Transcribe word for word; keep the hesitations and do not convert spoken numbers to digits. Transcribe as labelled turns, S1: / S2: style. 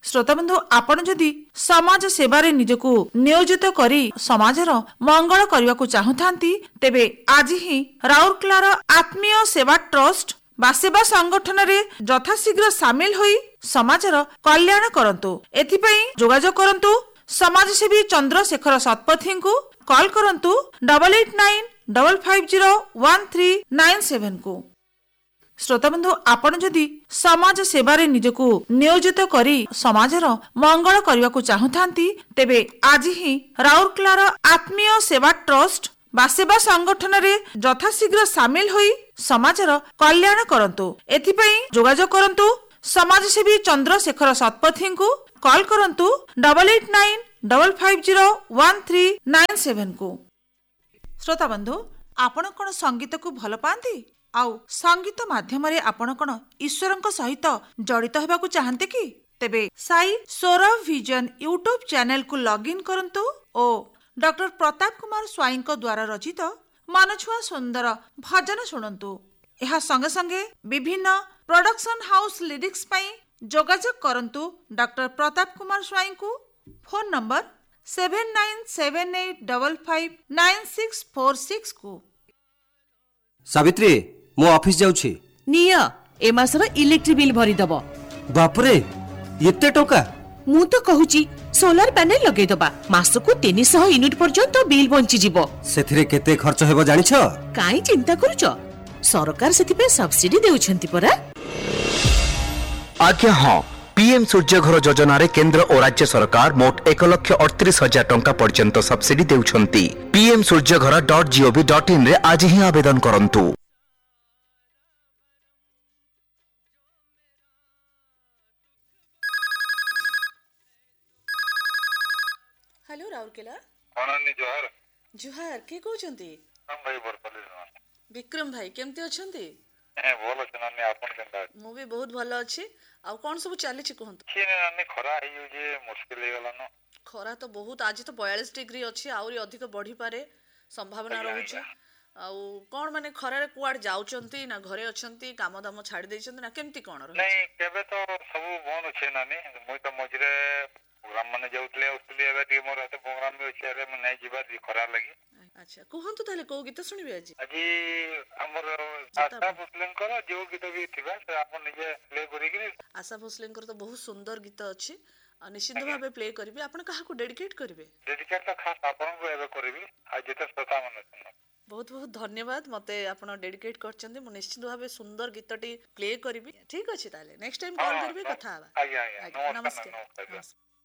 S1: श्रोताबंधु आपण जदि समाज सेवारे निजकु नियोजित करी समाजर मंगल करने को चाहूथांती तेबे आज ही राउरकेलार आत्मीय सेवा ट्रस्ट बा सेवा संगठन रे यथाशीघ्र सामिल होई समाजर कल्याण करंतु। एथिपई जोगाजोग करंतु समाजसेवी चंद्रशेखर शतपथी को कॉल करंतु double eight nine double five zero one three nine seven को। श्रोताबंधु आपण जदि समाज सेवारे निजकु नियोजित करी समाजर मंगल करने को चाहूथांती तेबे आज ही राउरकेलार आत्मीय सेवा ट्रस्ट बा सेवा संगठन रे यथाशीघ्र सामिल होई समाजर कल्याण करंतु। एथिपई जोगाजोग करंतु समाजसेवी चंद्रशेखर शतपथी को कॉल करंतु double eight nine double five zero one three nine seven को। श्रोताबंधु आपण कोन संगीत को भल पांती आउ संगीत माध्यम रे आपण कोन ईश्वरंक सहित जड़ित हेबाकु चाहंते कि तेबे Sai Saurabh vision YouTube channel को लॉगिन करंतु ओ डॉक्टर प्रताप कुमार स्वाई द्वारा रचित मनछुआ सुंदर भजन शुणंतु। एहा संगे संगे विभिन्न प्रोडक्शन हाउस लिरिक्स पई जोगाजोग करंतु डॉक्टर प्रताप कुमार स्वाई को। Phone number seven nine seven eight double five nine six four six को।
S2: सावित्री मो ऑफिस जाउछि
S3: निया ए मासर इलेक्ट्रिक बिल भरी दबो।
S2: बाप रे एते टोका
S3: मु तो कहूची सोलार पैनल लगे दबा मासको तीन सौ यूनिट पर्यंत बिल बंची जिवो।
S2: सेथिरे केते खर्च हेबो जानिछ
S3: काई चिंता करूछ सरकार सेति पे सब्सिडी देउछंती परा।
S4: आज्ञा हां पीएम सूर्य घर योजना रे केंद्र और राज्य सरकार मोट एक लक्ष अड़तीस हजार टंका पर्यंत सब्सिडी देउछंती। पीएम सूर्य घर डॉट जीओवी डॉट इन रे आज ही आवेदन करंतु।
S3: हेलो राउरकेला
S5: अनन्य जोहार
S3: जुहार के कहउछंती
S5: हम भाई बरपल्ली
S3: विक्रम भाई केमती अछंती
S5: ए बोल छनानी आपन केनता
S3: मु भी बहुत भलो अछि आ कोन सब चाली छि कहंतु
S5: छी नानी खरा आइयो जे मुश्किल हे गला न
S3: खरा तो बहुत आज तो बयालीस डिग्री अछि आउरी अधिक बढ़ी पारे संभावना रहउछि आउ कोन माने खरा रे कुआड जाउचंती ना घरे अछंती काम दाम छाडी दैचंती ना केमती कोन रहउछि
S5: नहीं केबे तो सब बंद छै नानी मुई तो मजरे प्रोग्राम माने जाउतले उतले एबे टी मोर हाते प्रोग्राम में छै रे मैं नै जिबा दी खरा लगी।
S3: अच्छा कहंतु ताले को गीत सुनिबे आज
S5: আজি हमर आशा भोसलेकर जो गीत भी थिबा से आपन निजे प्ले करी कि
S3: आशा भोसलेकर तो बहुत सुंदर गीत अछि आ निश्चित भाबे प्ले करबी आपन काहा को डेडिकेट करबे
S5: डेडिकेट तो खास आपन को एबे करबी आ जेते श्रोता मन
S3: बहुत बहुत धन्यवाद मते आपण डेडिकेट करचंदी मु निश्चित भाबे सुंदर गीतटी प्ले करबी। ठीक अछि ताले नेक्स्ट टाइम कॉल करबी कथा आबा।
S5: आज्ञा आज्ञा
S3: नमस्कार।